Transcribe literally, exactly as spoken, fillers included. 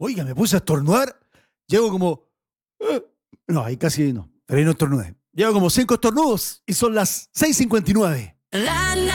Oiga, me puse a estornudar. Llego como... eh, No, ahí casi no. Pero ahí no estornudé. Llevo como cinco estornudos y son las seis cincuenta y nueve.